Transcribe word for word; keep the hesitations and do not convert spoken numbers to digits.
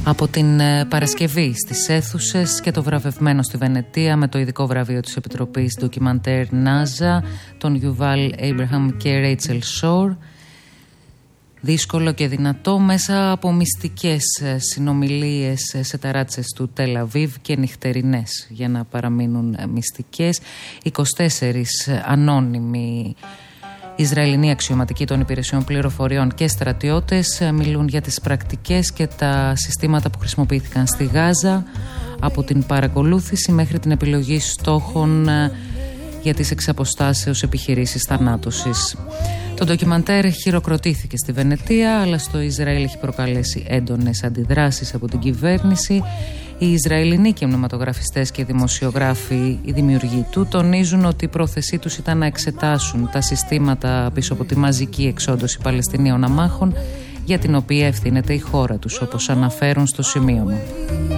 Από την Παρασκευή στις αίθουσες και το βραβευμένο στη Βενετία με το ειδικό βραβείο της Επιτροπής ντοκιμαντέρ Νάζα, τον Γιουβάλ Έιμπραχαμ και Ρέιτσελ Σόρ. Δύσκολο και δυνατό μέσα από μυστικές συνομιλίες σε ταράτσες του Τελ Αβίβ και νυχτερινές για να παραμείνουν μυστικές. είκοσι τέσσερις ανώνυμοι Ισραηλινοί αξιωματικοί των υπηρεσιών πληροφοριών και στρατιώτες μιλούν για τις πρακτικές και τα συστήματα που χρησιμοποιήθηκαν στη Γάζα, από την παρακολούθηση μέχρι την επιλογή στόχων για τις εξαποστάσεως επιχειρήσεις θανάτωσης. Το ντοκιμαντέρ χειροκροτήθηκε στη Βενετία, αλλά στο Ισραήλ έχει προκαλέσει έντονες αντιδράσεις από την κυβέρνηση. Οι Ισραηλινοί κινηματογραφιστές και δημοσιογράφοι, οι δημιουργοί του, τονίζουν ότι η πρόθεσή τους ήταν να εξετάσουν τα συστήματα πίσω από τη μαζική εξόντωση Παλαιστινίων αμάχων, για την οποία ευθύνεται η χώρα τους, όπως αναφέρουν στο σημείωμα.